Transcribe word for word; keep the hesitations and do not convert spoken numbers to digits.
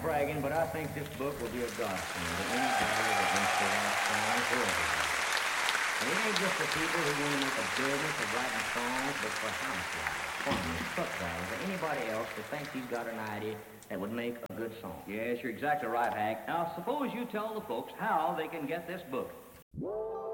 bragging, but I think this book will be a godsend to anybody that wants to write songs forever. And it ain't just for people who want to make a business of writing songs, but for housewives, farmers, truck drivers, or anybody else that thinks he's got an idea that would make a good song. Yes, you're exactly right, Hank. Now, suppose you tell the folks how they can get this book.